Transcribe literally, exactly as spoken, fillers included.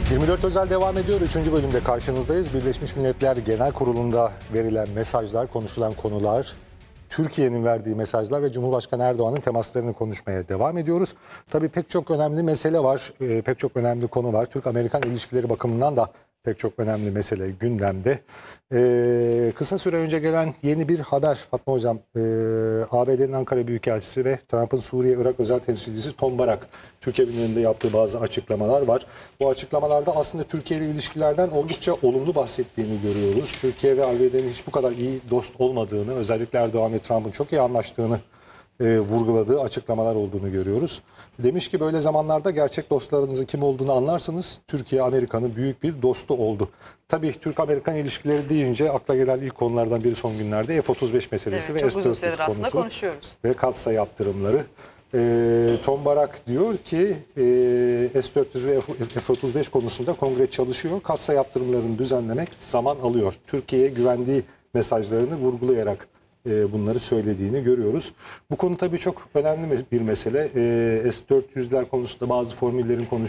yirmi dört Özel devam ediyor. Üçüncü bölümde karşınızdayız. Birleşmiş Milletler Genel Kurulu'nda verilen mesajlar, konuşulan konular, Türkiye'nin verdiği mesajlar ve Cumhurbaşkanı Erdoğan'ın temaslarını konuşmaya devam ediyoruz. Tabii pek çok önemli mesele var, e, pek çok önemli konu var. Türk-Amerikan ilişkileri bakımından da pek çok önemli mesele gündemde. E, kısa süre önce gelen yeni bir haber Fatma Hocam, e, A B D'nin Ankara Büyükelçisi ve Trump'ın Suriye-Irak özel temsilcisi Tom Barak, Türkiye'nin önünde yaptığı bazı açıklamalar var. Bu açıklamalarda aslında Türkiye ile ilişkilerden oldukça olumlu bahsettiğini görüyoruz. Türkiye ve A B D'nin hiç bu kadar iyi dost olmadığını, özellikle Erdoğan ve Trump'ın çok iyi anlaştığını e, vurguladığı açıklamalar olduğunu görüyoruz. Demiş ki böyle zamanlarda gerçek dostlarınızın kim olduğunu anlarsınız. Türkiye Amerika'nın büyük bir dostu oldu. Tabii Türk-Amerikan ilişkileri deyince akla gelen ilk konulardan biri son günlerde F otuz beş meselesi Evet, ve çok uzun S dört yüz süredir aslında konusu konuşuyoruz. ve katsa yaptırımları. E, Tom Barak diyor ki e, S dört yüz ve F otuz beş konusunda kongre çalışıyor. Katsa yaptırımlarını düzenlemek zaman alıyor. Türkiye'ye güvendiği mesajlarını vurgulayarak e, bunları söylediğini görüyoruz. Bu konu tabii çok önemli bir mesele. E, S dört yüzler konusunda bazı formüllerin konuşulduğu